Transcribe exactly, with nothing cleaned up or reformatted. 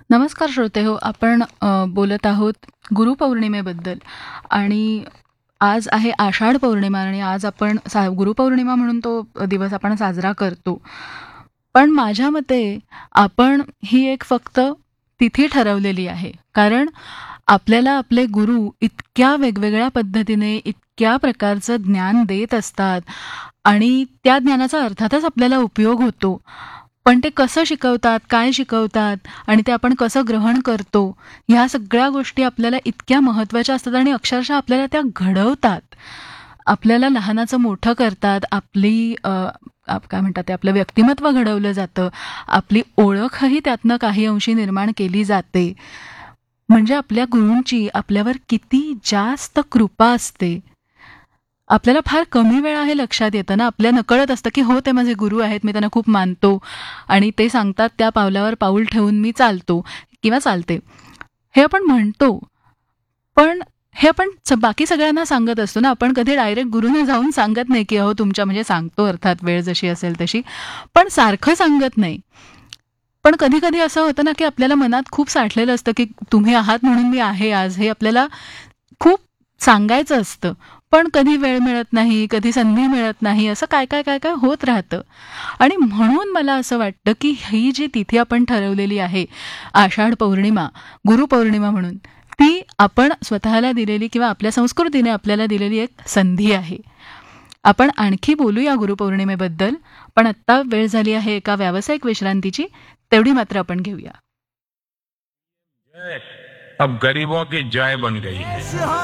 नमस्कार श्रोतेहो, आपण अ, बोलत आहोत गुरुपौर्णिमेबद्दल आणि आज आहे आषाढ पौर्णिमा आणि आज आपण सा गुरुपौर्णिमा म्हणून तो दिवस आपण साजरा करतो. पण माझ्या मते आपण ही एक फक्त तिथी ठरवलेली आहे. कारण आपल्याला आपले गुरु इतक्या वेगवेगळ्या पद्धतीने, इतक्या प्रकारचं ज्ञान देत असतात आणि त्या ज्ञानाचा अर्थातच आपल्याला उपयोग होतो. पण ते कसं शिकवतात, काय शिकवतात आणि ते आपण कसं ग्रहण करतो, ह्या सगळ्या गोष्टी आपल्याला इतक्या महत्त्वाच्या असतात आणि अक्षरशः आपल्याला त्या घडवतात. आपल्याला लहानाचं मोठं करतात. आपली अ, आप काय म्हणतात ते आपलं व्यक्तिमत्व घडवलं जातं. आपली ओळखही त्यातनं काही अंशी निर्माण केली जाते. म्हणजे आपल्या गुरूंची आपल्यावर किती जास्त कृपा असते. आपल्याला फार कमी वेळा हे लक्षात येतं ना, आपल्या नकळत असतं की हो ते माझे गुरु आहेत, मी त्यांना खूप मानतो आणि ते सांगतात त्या पावलावर पाऊल ठेवून मी चालतो किंवा चालते. हे आपण म्हणतो, पण हे आपण स- बाकी सगळ्यांना सांगत असतो ना. आपण कधी डायरेक्ट गुरुना जाऊन सांगत नाही की अहो तुमच्या, म्हणजे सांगतो अर्थात वेळ जशी असेल तशी, पण सारखं सांगत नाही. पण कधी कधी असं होतं ना की आपल्याला मनात खूप साठलेलं असतं की तुम्ही आहात म्हणून मी आहे आज, हे आपल्याला खूप सांगायचं असतं. पण कधी वेळ मिळत नाही, कधी संधी मिळत नाही, असं काय काय काय काय होत राहतं. आणि म्हणून मला असं वाटतं की ही जी तिथी आपण ठरवलेली आहे, आषाढ पौर्णिमा, गुरुपौर्णिमा म्हणून, ती आपण स्वतःला दिलेली किंवा आपल्या संस्कृतीने आपल्याला दिलेली एक संधी आहे. आपण आणखी बोलूया गुरुपौर्णिमेबद्दल, पण आत्ता वेळ झाली आहे एका व्यावसायिक विश्रांतीची, तेवढी मात्र आपण घेऊया. जय अब गरीबों की जय बन गई है.